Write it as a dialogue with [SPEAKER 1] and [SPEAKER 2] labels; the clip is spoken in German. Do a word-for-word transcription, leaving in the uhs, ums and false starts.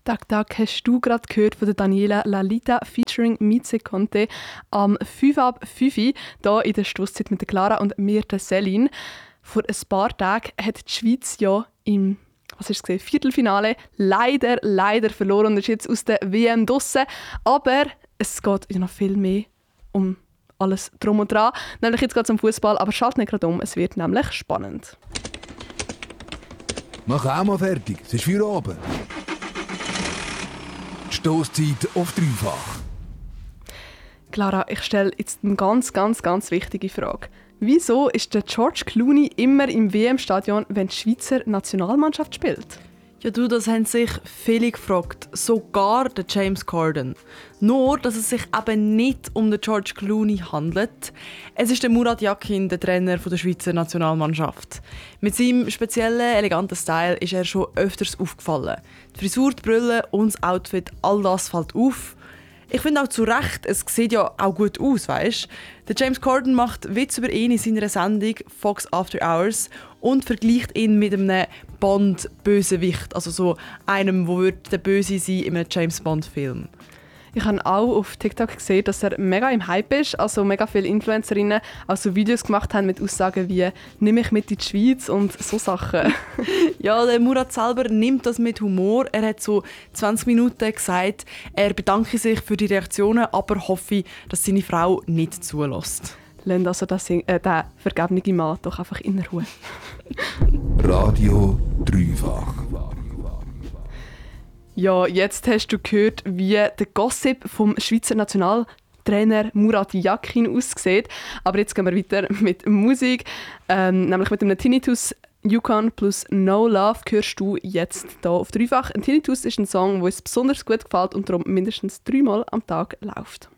[SPEAKER 1] Tag, Tag hast du gerade gehört von der Daniela Lalita featuring Mize Conte am fünf ab fünf hier in der Stosszeit mit der Clara und mir, der Celine. Vor ein paar Tagen hat die Schweiz ja im was hast du gesehen, Viertelfinale leider, leider verloren und ist jetzt aus der W M draussen. Aber es geht ja noch viel mehr um alles drum und dran. Nämlich jetzt geht es um Fußball, aber schalt nicht gerade um, es wird nämlich spannend.
[SPEAKER 2] Mach auch mal fertig, es ist Feierabend. Die Stosszeit auf dreifach.
[SPEAKER 1] Clara, ich stelle jetzt eine ganz, ganz, ganz wichtige Frage. Wieso ist der George Clooney immer im W M-Stadion, wenn die Schweizer Nationalmannschaft spielt?
[SPEAKER 3] Ja, du, das haben sich viele gefragt. Sogar der James Corden. Nur, dass es sich eben nicht um den George Clooney handelt. Es ist der Murat Yakin, der Trainer der Schweizer Nationalmannschaft. Mit seinem speziellen, eleganten Style ist er schon öfters aufgefallen. Die Frisur, die Brille und das Outfit, all das fällt auf. Ich finde auch zu Recht, es sieht ja auch gut aus, weißt? Der James Corden macht Witz über ihn in seiner Sendung Fox After Hours und vergleicht ihn mit einem Bond-Bösewicht, also so einem, wo der Böse sein in einem James Bond-Film.
[SPEAKER 1] Ich habe auch auf TikTok gesehen, dass er mega im Hype ist. Also mega viele Influencerinnen auch so Videos gemacht haben mit Aussagen wie «Nimm mich mit in die Schweiz» und so Sachen.
[SPEAKER 3] Ja, der Murat selber nimmt das mit Humor. Er hat so zwanzig Minuten gesagt, er bedanke sich für die Reaktionen, aber hoffe, dass seine Frau nicht zulässt.
[SPEAKER 1] Lasst also das, äh, den vergebenen Mann doch einfach in Ruhe.
[SPEAKER 2] Radio dreifach.
[SPEAKER 1] Ja, jetzt hast du gehört, wie der Gossip vom Schweizer Nationaltrainer Murat Yakin aussieht. Aber jetzt gehen wir weiter mit Musik, ähm, nämlich mit einem Tinnitus Yukon plus No Love hörst du jetzt hier auf dreifach. Ein Tinnitus ist ein Song, der uns besonders gut gefällt und darum mindestens dreimal am Tag läuft.